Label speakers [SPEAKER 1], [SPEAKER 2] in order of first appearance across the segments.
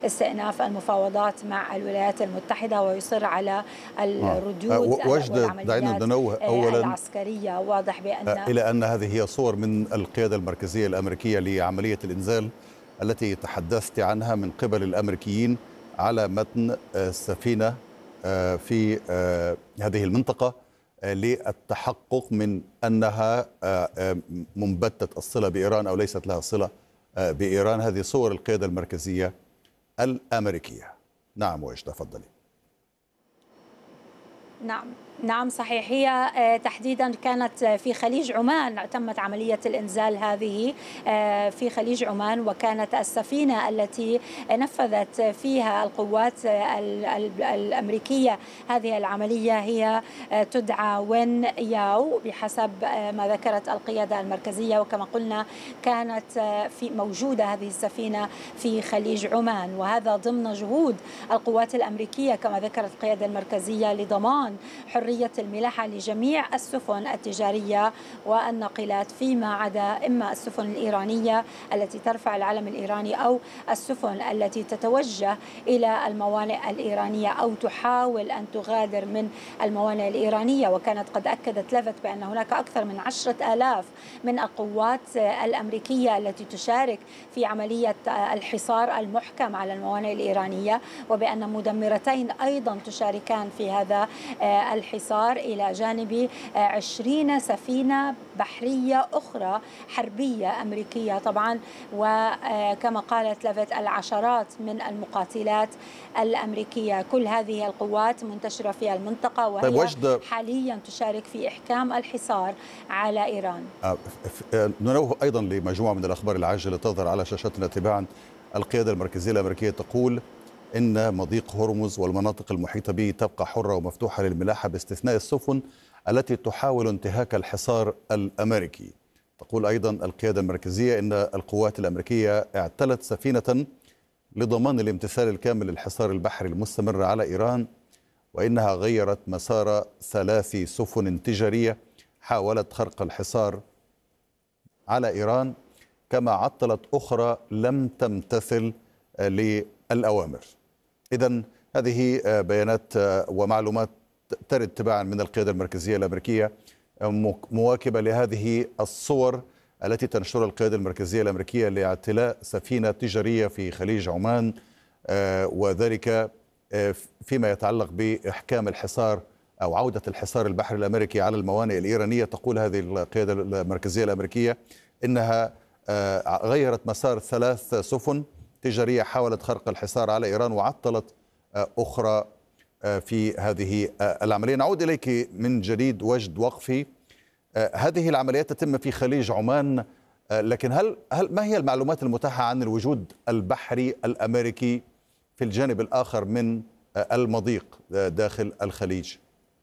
[SPEAKER 1] استئناف المفاوضات مع الولايات المتحدة ويصر على الردود
[SPEAKER 2] وجد، دعينا
[SPEAKER 1] والعمليات
[SPEAKER 2] ننوه أولا
[SPEAKER 1] العسكرية. واضح بأن
[SPEAKER 2] إلى أن هذه هي صور من القيادة المركزية الأمريكية لعملية الإنزال التي تحدثت عنها من قبل الأمريكيين على متن السفينة في هذه المنطقة للتحقق من أنها منبتة الصلة بإيران أو ليست لها صلة بإيران. هذه صور القيادة المركزية الأمريكية. نعم وإيش، تفضلي.
[SPEAKER 1] نعم صحيح. هي تحديدا كانت في خليج عمان، تمت عملية الإنزال هذه في خليج عمان، وكانت السفينة التي نفذت فيها القوات الأمريكية هذه العملية هي تدعى وين ياو بحسب ما ذكرت القيادة المركزية. وكما قلنا كانت في موجودة هذه السفينة في خليج عمان، وهذا ضمن جهود القوات الأمريكية كما ذكرت القيادة المركزية لضمان حرية الملاحة لجميع السفن التجارية والناقلات، فيما عدا إما السفن الإيرانية التي ترفع العلم الإيراني أو السفن التي تتوجه إلى الموانئ الإيرانية أو تحاول أن تغادر من الموانئ الإيرانية. وكانت قد أكدت لافت بأن هناك أكثر من 10,000 من القوات الأمريكية التي تشارك في عملية الحصار المحكم على الموانئ الإيرانية، وبأن مدمرتين أيضا تشاركان في هذا الحصار إلى جانب 20 سفينة بحرية أخرى حربية أمريكية طبعا. وكما قالت لافت العشرات من المقاتلات الأمريكية. كل هذه القوات منتشرة في المنطقة، وهي حاليا تشارك في إحكام الحصار على إيران.
[SPEAKER 2] ننوه أيضا لمجموعة من الأخبار العاجلة تظهر على شاشتنا تباعا. القيادة المركزية الأمريكية تقول إن مضيق هرمز والمناطق المحيطة به تبقى حرة ومفتوحة للملاحة باستثناء السفن التي تحاول انتهاك الحصار الأمريكي. تقول أيضا القيادة المركزية إن القوات الأمريكية اعتلت سفينة لضمان الامتثال الكامل للحصار البحري المستمر على إيران، وإنها غيرت مسار 3 سفن تجارية حاولت خرق الحصار على إيران، كما عطلت أخرى لم تمتثل للأوامر. إذن هذه بيانات ومعلومات ترد تباعا من القيادة المركزية الأمريكية، مواكبة لهذه الصور التي تنشرها القيادة المركزية الأمريكية لاعتلاء سفينة تجارية في خليج عمان، وذلك فيما يتعلق بإحكام الحصار أو عودة الحصار البحري الأمريكي على الموانئ الإيرانية. تقول هذه القيادة المركزية الأمريكية إنها غيرت مسار 3 سفن تجارية حاولت خرق الحصار على إيران وعطلت أخرى في هذه العملية. نعود إليك من جديد وجد وقفي. هذه العمليات تتم في خليج عمان، لكن ما هي المعلومات المتاحة عن الوجود البحري الأمريكي في الجانب الآخر من المضيق داخل الخليج؟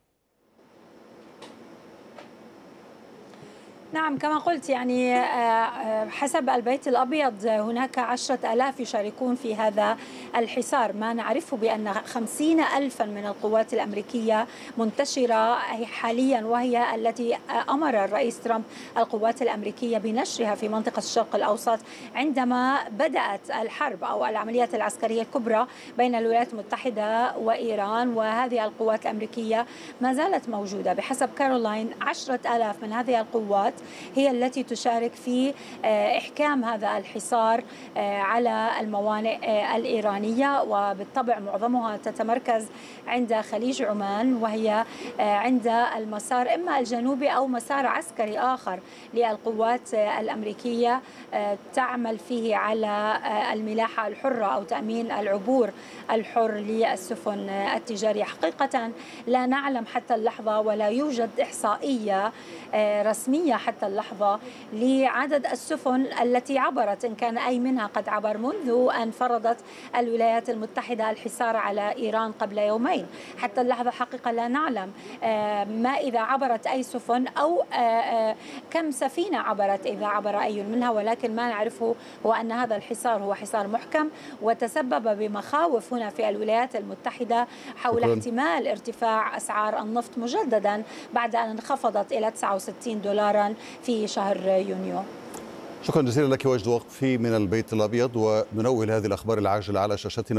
[SPEAKER 1] نعم كما قلت، يعني حسب البيت الأبيض هناك 10,000 يشاركون في هذا الحصار. ما نعرفه بأن 50,000 من القوات الأمريكية منتشرة حاليا، وهي التي أمر الرئيس ترامب القوات الأمريكية بنشرها في منطقة الشرق الأوسط عندما بدأت الحرب أو العمليات العسكرية الكبرى بين الولايات المتحدة وإيران. وهذه القوات الأمريكية ما زالت موجودة. بحسب كارولاين 10,000 من هذه القوات هي التي تشارك في إحكام هذا الحصار على الموانئ الإيرانية، وبالطبع معظمها تتمركز عند خليج عمان، وهي عند المسار إما الجنوبي أو مسار عسكري آخر للقوات الأمريكية تعمل فيه على الملاحة الحرة أو تأمين العبور الحر للسفن التجارية. حقيقة لا نعلم حتى اللحظة ولا يوجد إحصائية رسمية حتى اللحظة لعدد السفن التي عبرت، إن كان أي منها قد عبر منذ أن فرضت الولايات المتحدة الحصار على إيران قبل يومين. حتى اللحظة حقيقة لا نعلم ما إذا عبرت أي سفن أو كم سفينة عبرت إذا عبر أي منها، ولكن ما نعرفه هو أن هذا الحصار هو حصار محكم وتسبب بمخاوف هنا في الولايات المتحدة حول احتمال ارتفاع أسعار النفط مجددا بعد أن انخفضت إلى $69 في شهر يونيو.
[SPEAKER 2] شكرا جزيلا لك. وجد وقفي من البيت الأبيض، وننوه هذه الأخبار العاجلة على شاشتنا.